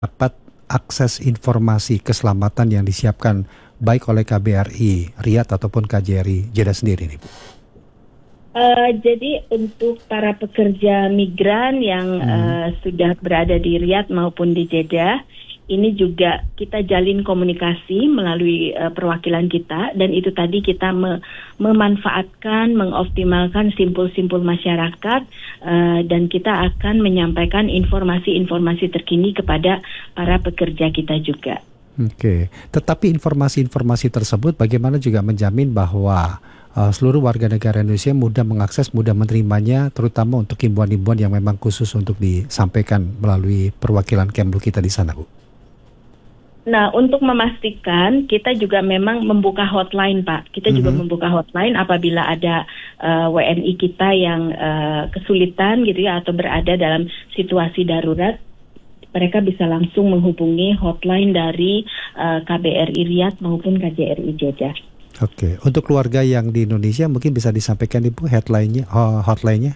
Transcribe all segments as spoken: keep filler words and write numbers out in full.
dapat akses informasi keselamatan yang disiapkan baik oleh K B R I Riyadh ataupun K J R I Jeddah sendiri nih Bu? Uh, jadi untuk para pekerja migran yang hmm. uh, sudah berada di Riyadh maupun di Jeddah, ini juga kita jalin komunikasi melalui uh, perwakilan kita, dan itu tadi kita me- memanfaatkan, mengoptimalkan simpul-simpul masyarakat, uh, dan kita akan menyampaikan informasi-informasi terkini kepada para pekerja kita juga. Oke, tetapi informasi-informasi tersebut bagaimana juga menjamin bahwa Uh, seluruh warga negara Indonesia mudah mengakses, mudah menerimanya, terutama untuk himbauan-himbauan yang memang khusus untuk disampaikan melalui perwakilan Kemlu kita di sana, Bu? Nah, untuk memastikan kita juga memang membuka hotline, Pak. Kita mm-hmm. juga membuka hotline apabila ada uh, W N I kita yang uh, kesulitan gitu ya, atau berada dalam situasi darurat. Mereka bisa langsung menghubungi hotline dari uh, K B R I Riyadh maupun K J R I Jeddah. Oke, untuk keluarga yang di Indonesia mungkin bisa disampaikan Ibu headline-nya, oh, hotline-nya?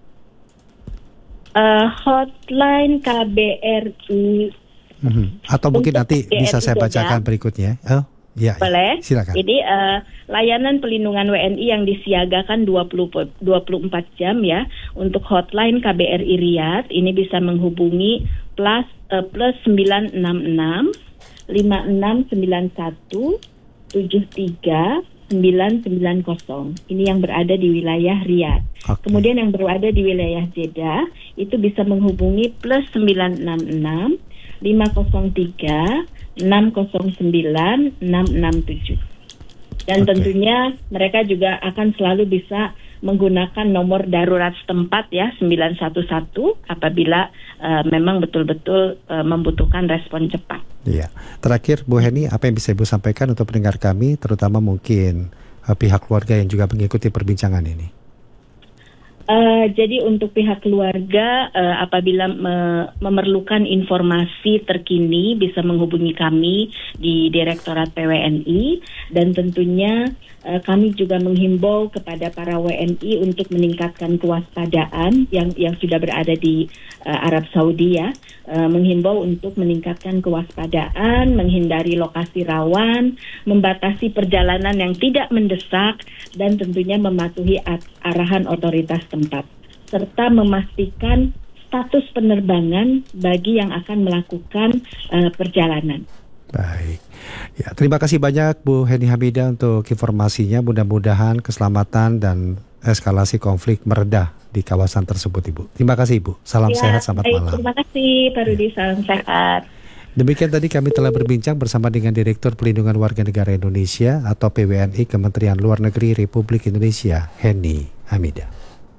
Uh, hotline K B R I. Mm-hmm. Atau mungkin nanti K B R I bisa saya bacakan berikutnya. Oh, ya. Boleh. Ya, silakan. Jadi uh, layanan pelindungan W N I yang disiagakan dua puluh, dua puluh empat jam ya. Untuk hotline K B R I Riyadh ini bisa menghubungi plus uh, plus sembilan enam enam lima enam sembilan satu tujuh tiga sembilan sembilan nol. Ini yang berada di wilayah Riyadh. Okay. Kemudian yang berada di wilayah Jeddah itu bisa menghubungi plus sembilan enam enam lima nol tiga enam nol sembilan enam enam tujuh. Dan okay. tentunya mereka juga akan selalu bisa menggunakan nomor darurat setempat ya sembilan satu satu apabila uh, memang betul-betul uh, membutuhkan respon cepat. Iya. Terakhir Bu Heni, apa yang bisa Ibu sampaikan untuk pendengar kami, terutama mungkin uh, pihak keluarga yang juga mengikuti perbincangan ini? Uh, jadi untuk pihak keluarga uh, apabila me- memerlukan informasi terkini bisa menghubungi kami di Direktorat P W N I, dan tentunya uh, kami juga menghimbau kepada para W N I untuk meningkatkan kewaspadaan yang yang sudah berada di uh, Arab Saudi ya, uh, menghimbau untuk meningkatkan kewaspadaan, menghindari lokasi rawan, membatasi perjalanan yang tidak mendesak, dan tentunya mematuhi at- arahan otoritas tempat, serta memastikan status penerbangan bagi yang akan melakukan uh, perjalanan. Baik, ya terima kasih banyak Bu Heni Hamidah untuk informasinya. Mudah-mudahan keselamatan dan eskalasi konflik mereda di kawasan tersebut, Ibu. Terima kasih, Ibu. Salam ya, sehat, selamat baik, malam. Terima kasih Pak Rudi, ya. Salam sehat. Demikian tadi kami telah berbincang bersama dengan Direktur Pelindungan Warga Negara Indonesia atau P W N I Kementerian Luar Negeri Republik Indonesia, Heni Hamidah.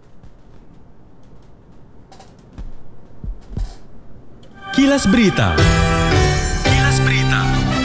Kilas Berita. Kilas Berita.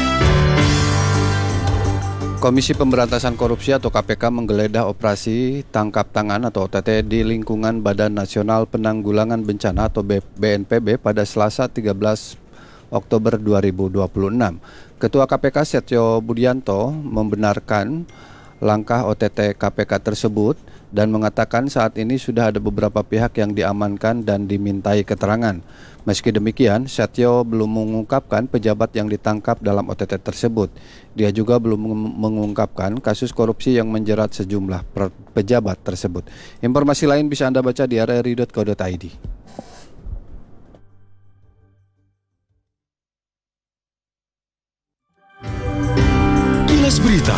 Komisi Pemberantasan Korupsi atau K P K menggeledah operasi tangkap tangan atau O T T di lingkungan Badan Nasional Penanggulangan Bencana atau B N P B pada Selasa tiga belas Oktober dua ribu dua puluh enam. Ketua K P K Setio Budianto membenarkan langkah O T T K P K tersebut dan mengatakan saat ini sudah ada beberapa pihak yang diamankan dan dimintai keterangan. Meski demikian, Setio belum mengungkapkan pejabat yang ditangkap dalam O T T tersebut. Dia juga belum mengungkapkan kasus korupsi yang menjerat sejumlah pejabat tersebut. Informasi lain bisa Anda baca di r r i dot co dot i d. Kilas Berita.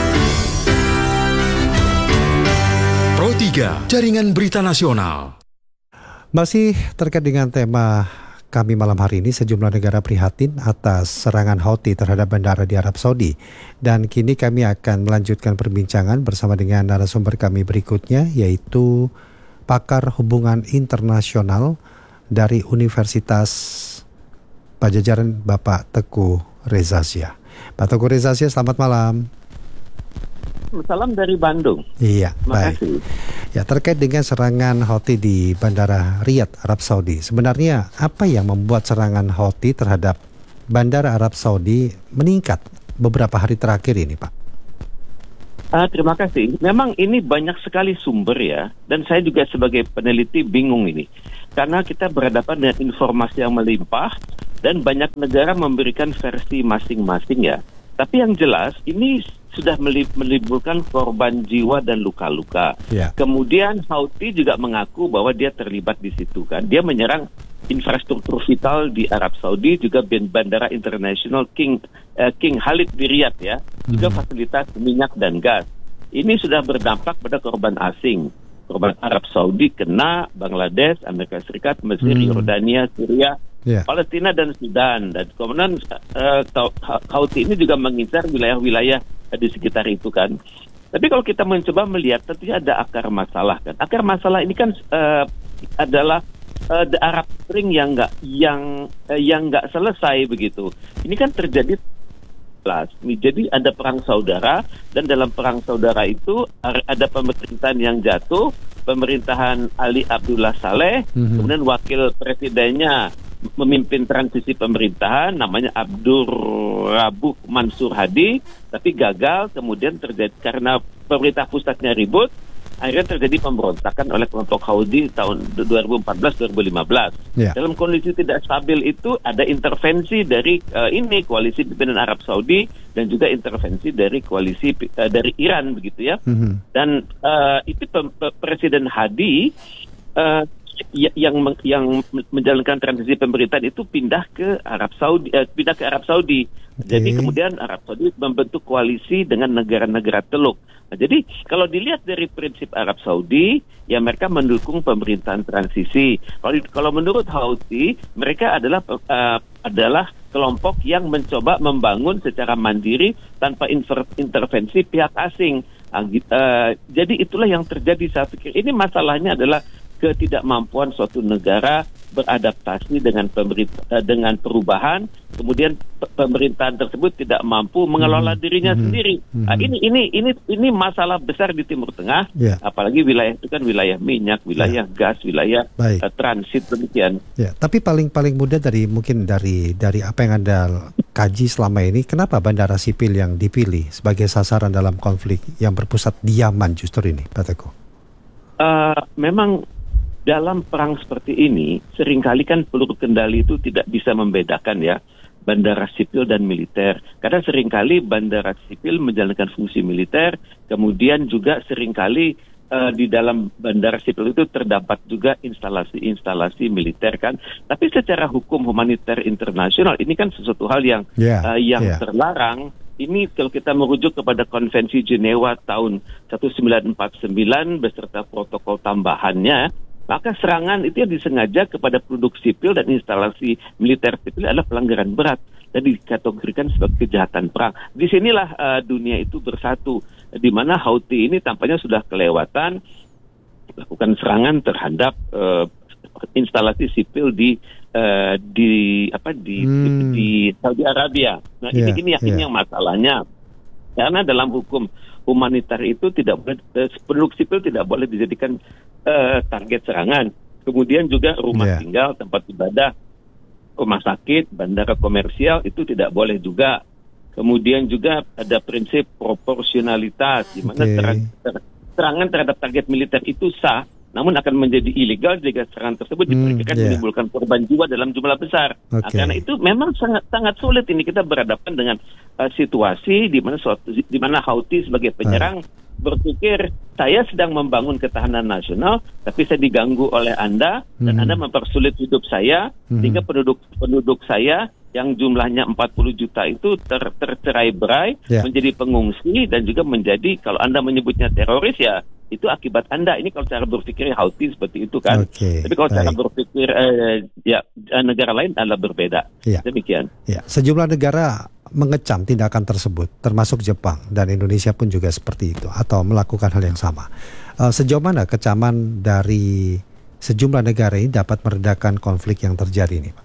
Pro tiga, Jaringan Berita Nasional. Masih terkait dengan tema kami malam hari ini, sejumlah negara prihatin atas serangan Houthi terhadap bandara di Arab Saudi. Dan kini kami akan melanjutkan perbincangan bersama dengan narasumber kami berikutnya, yaitu pakar hubungan internasional dari Universitas Padjadjaran, Bapak Teguh Rezasya. Pak Teguh Rezasya, selamat malam. Salam dari Bandung. Iya, Terima baik. kasih. Ya, terkait dengan serangan Houthi di Bandara Riyadh, Arab Saudi. Sebenarnya apa yang membuat serangan Houthi terhadap Bandara Arab Saudi meningkat beberapa hari terakhir ini, Pak? Uh, terima kasih. Memang ini banyak sekali sumber ya, dan saya juga sebagai peneliti bingung ini. Karena kita berhadapan dengan informasi yang melimpah dan banyak negara memberikan versi masing-masing ya. Tapi yang jelas ini sudah menimbulkan korban jiwa dan luka-luka. Yeah. Kemudian Houthi juga mengaku bahwa dia terlibat di situ kan. Dia menyerang infrastruktur vital di Arab Saudi, juga bandara internasional King uh, King Khalid di Riyadh ya, juga Hmm. fasilitas minyak dan gas. Ini sudah berdampak pada korban asing. Korban Arab Saudi kena, Bangladesh, Amerika Serikat, Mesir, Hmm. Yordania, Syria, Ya. Palestina dan Sudan. Dan kemudian uh, Houthi ini juga mengincar wilayah-wilayah di sekitar itu kan. Tapi kalau kita mencoba melihat, tentunya ada akar masalah kan. Akar masalah ini kan uh, adalah uh, the Arab Spring yang nggak yang uh, yang nggak selesai begitu. Ini kan terjadi. Jadi ada perang saudara, dan dalam perang saudara itu ada pemerintahan yang jatuh, pemerintahan Ali Abdullah Saleh, Mhm. kemudian wakil presidennya memimpin transisi pemerintahan namanya Abdur Rabuh Mansur Hadi, tapi gagal, kemudian terjadi karena pemerintah pusatnya ribut, akhirnya terjadi pemberontakan oleh kelompok Houthi tahun dua ribu empat belas dua ribu lima belas. Ya. Dalam kondisi tidak stabil itu ada intervensi dari uh, ini koalisi pimpinan Arab Saudi dan juga intervensi dari koalisi uh, dari Iran begitu ya. Mhm. Dan uh, itu pem- pe- Presiden Hadi uh, y- yang meng- yang menjalankan transisi pemerintahan itu pindah ke Arab Saudi, uh, pindah ke Arab Saudi. Jadi Oke. kemudian Arab Saudi membentuk koalisi dengan negara-negara Teluk. Nah, jadi kalau dilihat dari prinsip Arab Saudi, ya mereka mendukung pemerintahan transisi. Kalau kalau menurut Houthi, mereka adalah uh, adalah kelompok yang mencoba membangun secara mandiri tanpa inter- intervensi pihak asing. Uh, uh, jadi itulah yang terjadi. Saya pikir ini masalahnya adalah ketidakmampuan suatu negara beradaptasi dengan pemerintah, uh, dengan perubahan, kemudian pe- pemerintahan tersebut tidak mampu mengelola Hmm. dirinya Hmm. sendiri. Hmm. Nah, ini ini ini ini masalah besar di Timur Tengah, Ya. apalagi wilayah itu kan wilayah minyak, wilayah gas, wilayah Baik. uh, transit demikian. Ya, tapi paling paling mudah dari mungkin dari dari apa yang Anda kaji selama ini, kenapa bandara sipil yang dipilih sebagai sasaran dalam konflik yang berpusat di Yaman justru ini, Pak Teguh? Uh, memang dalam perang seperti ini, seringkali kan peluru kendali itu tidak bisa membedakan ya bandara sipil dan militer. Karena seringkali bandara sipil menjalankan fungsi militer, kemudian juga seringkali uh, di dalam bandara sipil itu terdapat juga instalasi-instalasi militer kan. Tapi secara hukum humaniter internasional ini kan sesuatu hal yang Ya, uh, yang ya. terlarang. Ini kalau kita merujuk kepada Konvensi Jenewa tahun seribu sembilan ratus empat puluh sembilan beserta protokol tambahannya, maka serangan itu yang disengaja kepada penduduk sipil dan instalasi militer sipil adalah pelanggaran berat dan dikategorikan sebagai kejahatan perang. Disinilah uh, dunia itu bersatu, di mana Houthi ini tampaknya sudah kelewatan melakukan serangan terhadap uh, instalasi sipil di uh, di apa di, Hmm. di di Saudi Arabia. Nah, Yeah, ini ini yang ini yeah. yang masalahnya. Karena dalam hukum humaniter itu tidak boleh eh, penduduk sipil tidak boleh dijadikan eh, target serangan. Kemudian juga rumah Yeah. tinggal, tempat ibadah, rumah sakit, bandara komersial itu tidak boleh juga. Kemudian juga ada prinsip proporsionalitas di mana Oke. ter- ter- serangan terhadap target militer itu sah, namun akan menjadi ilegal jika serangan tersebut Hmm, diperkirakan yeah. menimbulkan korban jiwa dalam jumlah besar. Nah, Oke. karena itu memang sangat sangat sulit ini kita berhadapan dengan uh, situasi di mana suatu di mana Houthi sebagai penyerang berpikir saya sedang membangun ketahanan nasional, tapi saya diganggu oleh Anda dan Hmm. Anda mempersulit hidup saya, Hmm. sehingga penduduk penduduk saya yang jumlahnya empat puluh juta itu ter, tercerai-berai Ya. menjadi pengungsi dan juga menjadi, kalau Anda menyebutnya teroris ya itu akibat Anda. Ini kalau cara berpikir Houthi seperti itu kan. Oke, Tapi kalau cara baik. berpikir eh, ya negara lain adalah berbeda. Ya. Demikian. Ya, sejumlah negara mengecam tindakan tersebut, termasuk Jepang dan Indonesia pun juga seperti itu atau melakukan hal yang sama. Uh, sejauh mana kecaman dari sejumlah negara ini dapat meredakan konflik yang terjadi ini, Pak?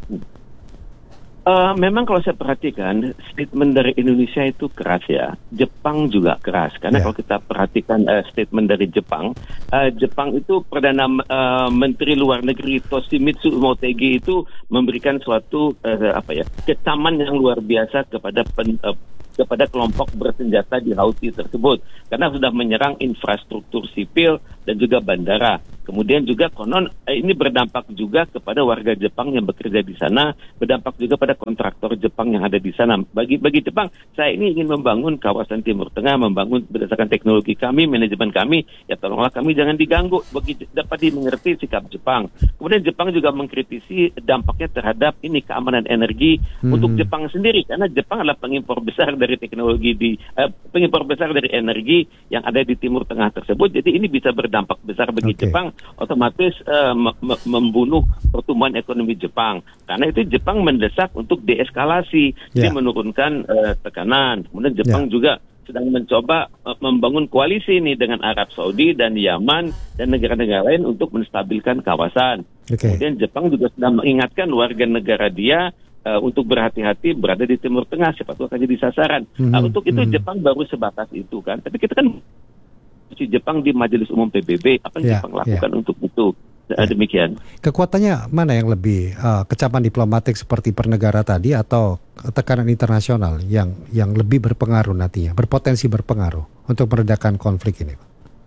Uh, memang kalau saya perhatikan statement dari Indonesia itu keras ya. Jepang juga keras karena Ya. kalau kita perhatikan uh, statement dari Jepang, uh, Jepang itu Perdana uh, Menteri Luar Negeri Toshimitsu Motegi itu memberikan suatu uh, apa ya kecaman yang luar biasa kepada pen, uh, kepada kelompok bersenjata di Houthi tersebut karena sudah menyerang infrastruktur sipil dan juga bandara. Kemudian juga konon eh, ini berdampak juga kepada warga Jepang yang bekerja di sana, berdampak juga pada kontraktor Jepang yang ada di sana. Bagi bagi Jepang, saya ini ingin membangun kawasan Timur Tengah, membangun berdasarkan teknologi kami, manajemen kami, ya tolonglah kami jangan diganggu. Bagi dapat dimengerti sikap Jepang. Kemudian Jepang juga mengkritisi dampaknya terhadap ini keamanan energi hmm. untuk Jepang sendiri, karena Jepang adalah pengimpor besar dari teknologi di eh, pengimpor besar dari energi yang ada di Timur Tengah tersebut. Jadi ini bisa berdampak besar bagi okay. Jepang, otomatis uh, me- membunuh pertumbuhan ekonomi Jepang. Karena itu Jepang mendesak untuk deeskalasi, yeah. jadi menurunkan uh, tekanan. Kemudian Jepang yeah. juga sedang mencoba uh, membangun koalisi ini dengan Arab Saudi dan Yaman dan negara-negara lain untuk menstabilkan kawasan. Okay. Kemudian Jepang juga sedang mengingatkan warga negara dia uh, untuk berhati-hati berada di Timur Tengah, siapa tahu akan jadi sasaran. Mm-hmm. Nah, untuk itu mm-hmm. Jepang baru sebatas itu kan. Tapi kita kan Jepang di Majelis Umum P B B, apa yang yeah, Jepang lakukan yeah. untuk itu? Yeah. Demikian. Kekuatannya mana yang lebih uh, kecaman diplomatik seperti pernegara tadi atau tekanan internasional yang yang lebih berpengaruh nantinya, berpotensi berpengaruh untuk meredakan konflik ini?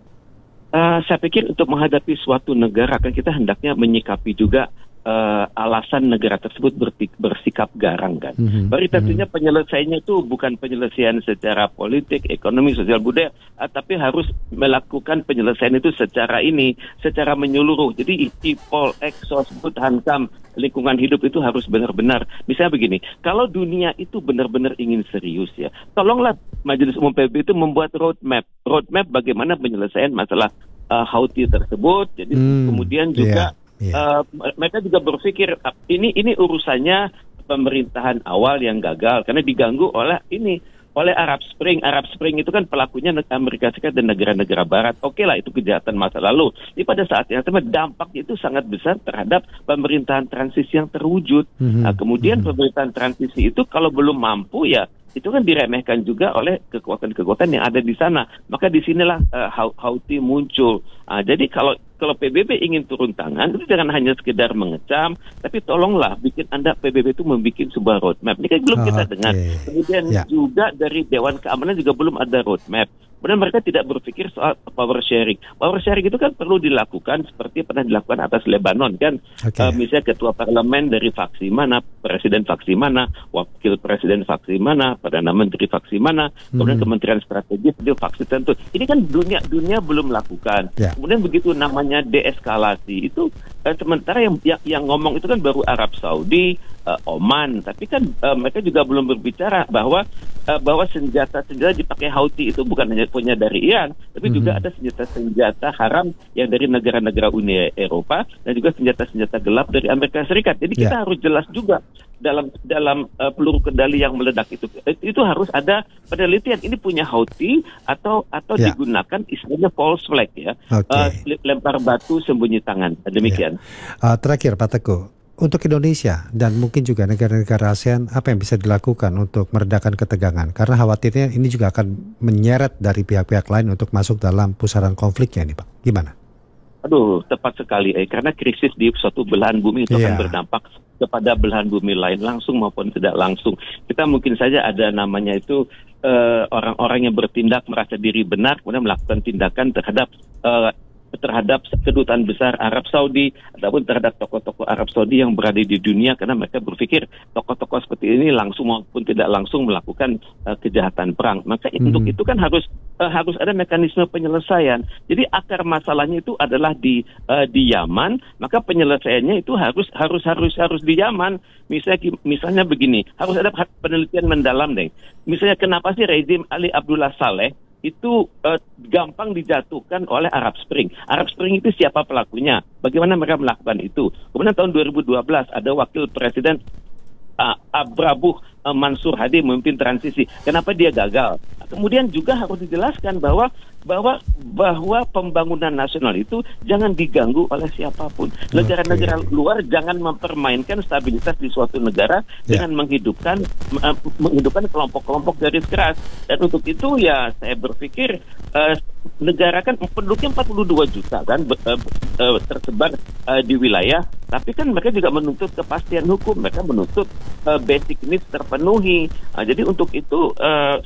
Uh, saya pikir untuk menghadapi suatu negara kan kita hendaknya menyikapi juga Uh, alasan negara tersebut bertik, bersikap garang kan. Mm-hmm. Baru tentunya mm-hmm. penyelesaiannya itu bukan penyelesaian secara politik, ekonomi, sosial budaya, uh, tapi harus melakukan penyelesaian itu secara ini, secara menyeluruh. Jadi I P O L, Exos, Hankam, lingkungan hidup itu harus benar-benar. Misalnya begini, kalau dunia itu benar-benar ingin serius ya, tolonglah Majelis Umum P B B itu membuat roadmap, roadmap bagaimana penyelesaian masalah uh, Houthi tersebut. Jadi mm, kemudian juga yeah. Yeah. Uh, mereka juga berpikir ini ini urusannya pemerintahan awal yang gagal karena diganggu oleh ini oleh Arab Spring. Arab Spring itu kan pelakunya Amerika Serikat dan negara-negara Barat. Oke lah itu kejahatan masa lalu. Tapi pada saat yang sama dampaknya itu sangat besar terhadap pemerintahan transisi yang terwujud. Mm-hmm. Nah, kemudian mm-hmm. pemerintahan transisi itu kalau belum mampu ya itu kan diremehkan juga oleh kekuatan-kekuatan yang ada di sana. Maka disinilah uh, Houthi muncul. Uh, jadi kalau kalau P B B ingin turun tangan, itu jangan hanya sekedar mengecam, tapi tolonglah bikin Anda P B B itu membuat sebuah roadmap. Ini kan belum oh, kita okay. dengar. Kemudian yeah. juga dari Dewan Keamanan juga belum ada roadmap. Kemudian mereka tidak berpikir soal power sharing. Power sharing itu kan perlu dilakukan seperti pernah dilakukan atas Lebanon kan. Okay. Uh, misalnya ketua parlemen dari faksi mana, presiden faksi mana, wakil presiden faksi mana, perdana menteri faksi mana, kemudian hmm. kementerian strategis dia faksi tentu. Ini kan dunia dunia belum lakukan. Yeah. Kemudian begitu namanya deeskalasi itu uh, sementara yang, yang yang ngomong itu kan baru Arab Saudi, uh, Oman, tapi kan uh, mereka juga belum berbicara bahwa uh, bahwa senjata-senjata dipakai Houthi itu bukan hanya punya dari Iran, tapi mm-hmm. juga ada senjata-senjata haram yang dari negara-negara Uni Eropa dan juga senjata-senjata gelap dari Amerika Serikat. Jadi kita yeah. harus jelas juga dalam dalam uh, peluru kendali yang meledak itu itu harus ada penelitian ini punya Houthi atau atau yeah. digunakan istilahnya false flag ya, okay. uh, lempar batu sembunyi tangan. Demikian. Yeah. Uh, terakhir Pak Teguh. Untuk Indonesia dan mungkin juga negara-negara ASEAN, apa yang bisa dilakukan untuk meredakan ketegangan? Karena khawatirnya ini juga akan menyeret dari pihak-pihak lain untuk masuk dalam pusaran konfliknya nih Pak. Gimana? Aduh, tepat sekali. Eh, karena krisis di suatu belahan bumi itu yeah. akan berdampak kepada belahan bumi lain langsung maupun tidak langsung. Kita mungkin saja ada namanya itu uh, orang-orang yang bertindak merasa diri benar, kemudian melakukan tindakan terhadap uh, terhadap kedutaan besar Arab Saudi ataupun terhadap tokoh-tokoh Arab Saudi yang berada di dunia karena mereka berpikir tokoh-tokoh seperti ini langsung maupun tidak langsung melakukan uh, kejahatan perang. Maka hmm. untuk itu kan harus uh, harus ada mekanisme penyelesaian. Jadi akar masalahnya itu adalah di uh, di Yaman, maka penyelesaiannya itu harus harus harus harus di Yaman. Misalnya misalnya begini, harus ada penelitian mendalam deh. Misalnya kenapa sih rezim Ali Abdullah Saleh itu uh, gampang dijatuhkan oleh Arab Spring. Arab Spring itu siapa pelakunya? Bagaimana mereka melakukan itu? Kemudian tahun dua ribu dua belas ada wakil presiden uh, Abrabuh uh, Mansur Hadi memimpin transisi. Kenapa dia gagal? Kemudian juga harus dijelaskan bahwa bahwa bahwa pembangunan nasional itu jangan diganggu oleh siapapun. Negara-negara okay. luar jangan mempermainkan stabilitas di suatu negara yeah. dengan menghidupkan uh, menghidupkan kelompok-kelompok garis keras. Dan untuk itu ya saya berpikir uh, negara kan penduduknya empat puluh dua juta kan uh, uh, tersebar uh, di wilayah, tapi kan mereka juga menuntut kepastian hukum, mereka menuntut uh, basic needs terpenuhi. Uh, jadi untuk itu uh,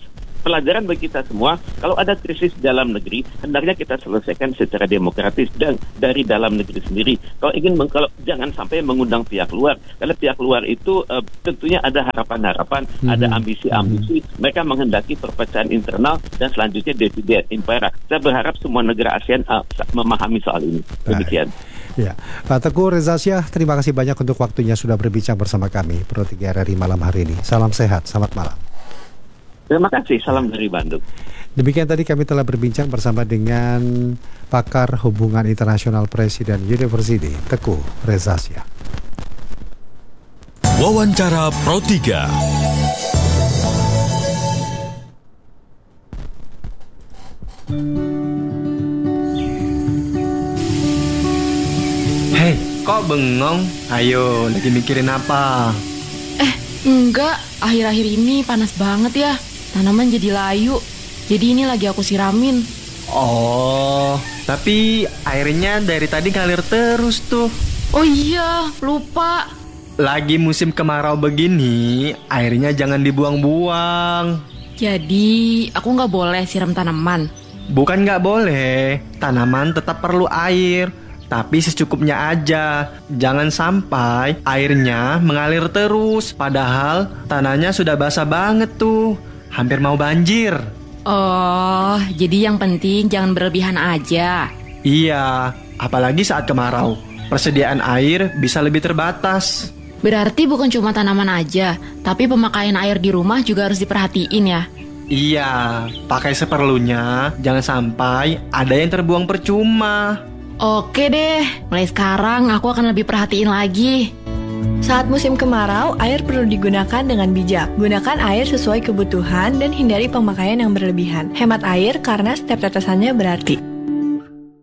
pelajaran bagi kita semua. Kalau ada krisis dalam negeri, hendaknya kita selesaikan secara demokratis dan dari dalam negeri sendiri. Kalau ingin meng- kalau jangan sampai mengundang pihak luar, karena pihak luar itu uh, tentunya ada harapan-harapan, hmm. ada ambisi-ambisi. Hmm. Mereka menghendaki perpecahan internal dan selanjutnya divide impera. Saya berharap semua negara ASEAN uh, memahami soal ini. Demikian. Ya, Pak Teguh Reza Syah, terima kasih banyak untuk waktunya sudah berbincang bersama kami Pro tiga R R I malam hari ini. Salam sehat, selamat malam. Terima kasih, salam dari Bandung. Demikian tadi kami telah berbincang bersama dengan pakar hubungan internasional Presiden University, Teguh Reza Syah. Wawancara Pro tiga. Hei, kok bengong? Ayo, lagi mikirin apa? Eh, enggak. Akhir-akhir ini panas banget ya. Tanaman jadi layu. Jadi ini lagi aku siramin. Oh, tapi airnya dari tadi ngalir terus tuh. Oh iya, lupa. Lagi musim kemarau begini, airnya jangan dibuang-buang. Jadi, aku nggak boleh siram tanaman. Bukan nggak boleh, tanaman tetap perlu air. Tapi secukupnya aja. Jangan sampai airnya mengalir terus. Padahal tanahnya sudah basah banget tuh. Hampir mau banjir. Oh, jadi yang penting jangan berlebihan aja. Iya, apalagi saat kemarau. Persediaan air bisa lebih terbatas. Berarti bukan cuma tanaman aja, tapi pemakaian air di rumah juga harus diperhatiin ya. Iya, pakai seperlunya. Jangan sampai ada yang terbuang percuma. Oke deh, mulai sekarang aku akan lebih perhatiin lagi. Saat musim kemarau, air perlu digunakan dengan bijak. Gunakan air sesuai kebutuhan dan hindari pemakaian yang berlebihan. Hemat air karena setiap tetesannya berarti.